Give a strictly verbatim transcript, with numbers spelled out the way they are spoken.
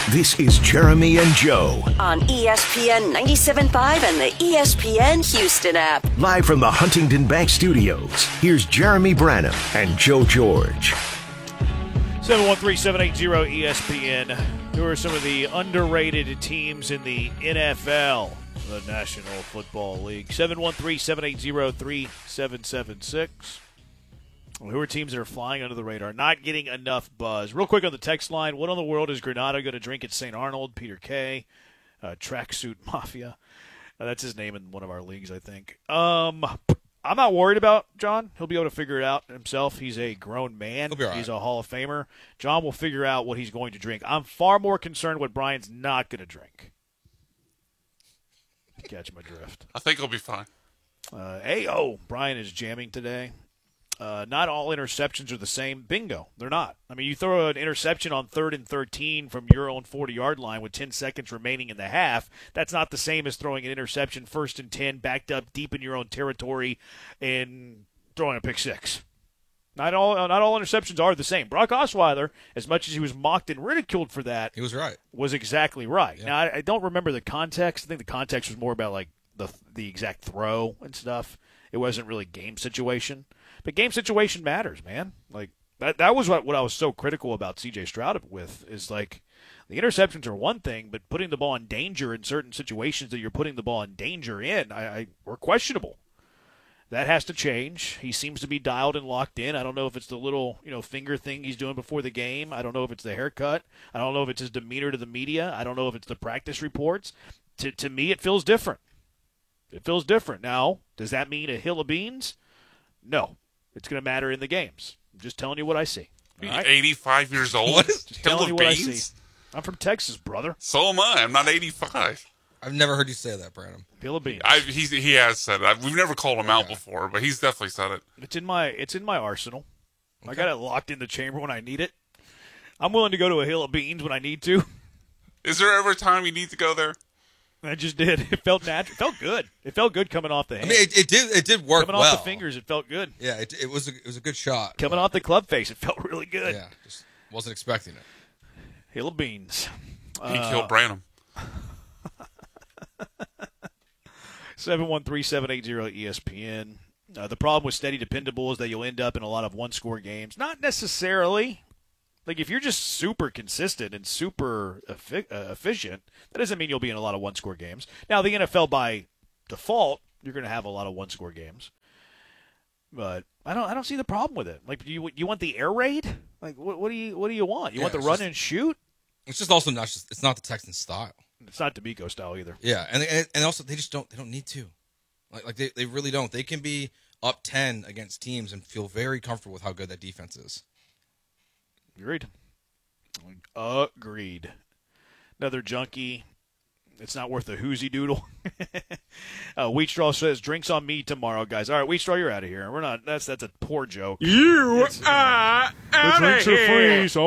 This is Jeremy and Joe. On E S P N ninety-seven point five and the E S P N Houston app. Live from the Huntington Bank Studios, here's Jeremy Branham and Joe George. seven one three, seven eight zero, E S P N. Who are some of the underrated teams in the N F L, the National Football League? seven one three, seven eight zero, three seven seven six. Well, who are teams that are flying under the radar, not getting enough buzz? Real quick on the text line, what in the world is Granada going to drink at Saint Arnold? Peter K. Uh, Tracksuit Mafia. Uh, that's his name in one of our leagues, I think. Um, I'm not worried about John. He'll be able to figure it out himself. He's a grown man. He'll be all right. He's a Hall of Famer. John will figure out what he's going to drink. I'm far more concerned what Brian's not going to drink. Catch my drift. I think he'll be fine. Uh, hey, oh, Brian is jamming today. Uh, not all interceptions are the same. Bingo. They're not. I mean, you throw an interception on third and thirteen from your own forty-yard line with ten seconds remaining in the half. That's not the same as throwing an interception first and ten, backed up deep in your own territory and throwing a pick six. Not all not all interceptions are the same. Brock Osweiler, as much as he was mocked and ridiculed for that, he was right. Was exactly right. Yeah. Now, I, I don't remember the context. I think the context was more about, like, the the exact throw and stuff. It wasn't really game situation. But game situation matters, man. Like that that was what, what I was so critical about C J Stroud with, is like the interceptions are one thing, but putting the ball in danger in certain situations that you're putting the ball in danger in, I, I were questionable. That has to change. He seems to be dialed and locked in. I don't know if it's the little, you know, finger thing he's doing before the game. I don't know if it's the haircut. I don't know if it's his demeanor to the media. I don't know if it's the practice reports. To to me, it feels different. It feels different. Now, does that mean a hill of beans? No. It's going to matter in the games. I'm just telling you what I see. All right? eighty-five years old? What? Just telling you what I see. I'm from Texas, brother. So am I. I'm not eighty-five. I've never heard you say that, Brandon. Hill of beans. I, he's, he has said it. We've never called him Okay. out before, but he's definitely said it. It's in my it's in my arsenal. I Okay. got it locked in the chamber when I need it. I'm willing to go to a hill of beans when I need to. Is there ever a time you need to go there? I just did. It felt natural. It felt good. It felt good coming off the I hand. mean, it, it did. It did work coming well. off the fingers, it felt good. Yeah, it, it was. A, it was a good shot. Coming but, off the club face, it felt really good. Yeah, just wasn't expecting it. Hill of beans. He Uh, killed Branham. seven one three, seven eight zero, E S P N. Uh, the problem with steady dependable is that you'll end up in a lot of one-score games. Not necessarily. Like, if you're just super consistent and super effi- uh, efficient, that doesn't mean you'll be in a lot of one-score games. Now, the N F L, by default, you're going to have a lot of one-score games. But I don't I don't see the problem with it. Like, do you you want the air raid? Like, what, what do you what do you want? You Yeah, want the it's run just- and shoot? It's just also not just. It's not the Texans style. It's not D'Amico style either. Yeah, and and, and also they just don't. They don't need to. Like like they, they really don't. They can be up ten against teams and feel very comfortable with how good that defense is. Agreed. Agreed. Another junkie. It's not worth a whoozy doodle. uh, Wheatstraw says, drinks on me tomorrow, guys. All right, Wheatstraw, you're out of here. We're not. That's that's a poor joke. You It's, are The out drinks of are here. free, so